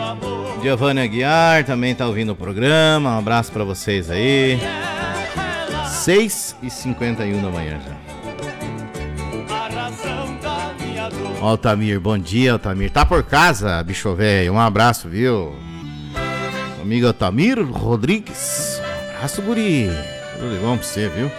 Giovanni Aguiar também tá ouvindo o programa. Um abraço pra vocês aí. 6h51 da manhã já. Ó, Altamir, bom dia, Altamir. Tá por casa, bicho velho. Um abraço, viu? Amigo Altamir Rodrigues. Um abraço, guri. Tudo de bom pra você, viu?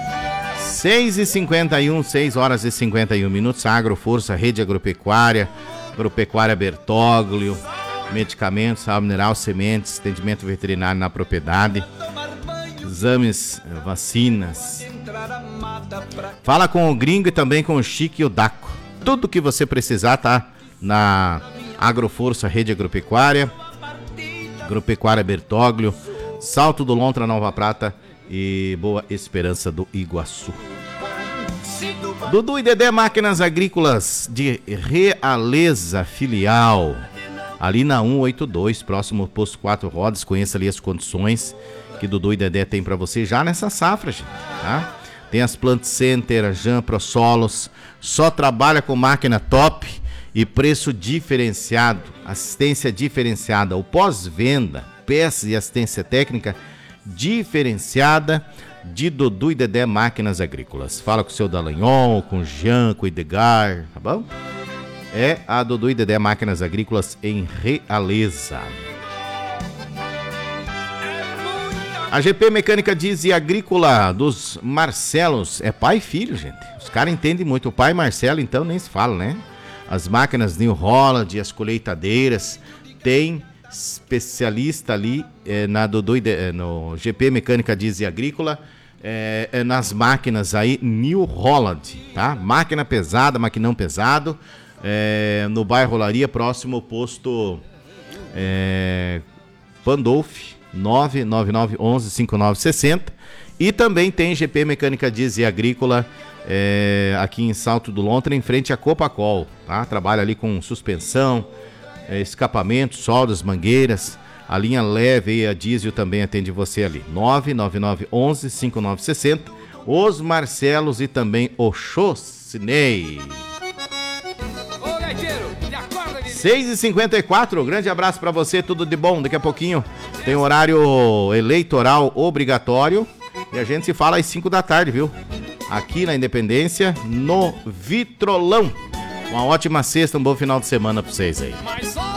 6h51, 6h51. Agroforça, Rede Agropecuária, Agropecuária Bertoglio, medicamentos, água mineral, sementes, atendimento veterinário na propriedade, exames, vacinas. Fala com o Gringo e também com o Chique e o Daco. Tudo que você precisar tá na Agroforça, Rede Agropecuária, Agropecuária Bertoglio, Salto do Lontra, Nova Prata e Boa Esperança do Iguaçu. Dudu e Dedé Máquinas Agrícolas de Realeza Filial, ali na 182, próximo ao posto 4 Rodas. Conheça ali as condições que Dudu e Dedé tem para você já nessa safra, gente, tá? Tem as Plant Center, a Jan Pro Solos, só trabalha com máquina top e preço diferenciado, assistência diferenciada, o pós-venda, peças e assistência técnica diferenciada de Dudu e Dedé Máquinas Agrícolas. Fala com o seu Dallagnol, com o Jean, com o Edgar, tá bom? É a Dudu e Dedé Máquinas Agrícolas em Realeza. A GP Mecânica Diz e Agrícola dos Marcelos. É pai e filho, gente. Os caras entendem muito. O pai Marcelo, então, nem se fala, né? As máquinas New Holland, as colheitadeiras. Tem especialista ali na Dudu no GP Mecânica Diz e Agrícola. Nas máquinas aí New Holland, tá? Máquina pesada, maquinão pesado. No bairro Olaria, próximo ao posto Pandolfi. 999115960. E também tem GP Mecânica Diz e Agrícola aqui em Salto do Lontra, em frente a Copacol, tá? Trabalha ali com suspensão, escapamento, soldas, mangueiras. A linha leve e a diesel também atende você ali. 999115960. Os Marcelos e também o Chocinei. 6h54, grande abraço pra você, tudo de bom. Daqui a pouquinho tem horário eleitoral obrigatório e a gente se fala às 5 da tarde, viu? Aqui na Independência, no Vitrolão. Uma ótima sexta, um bom final de semana pra vocês aí.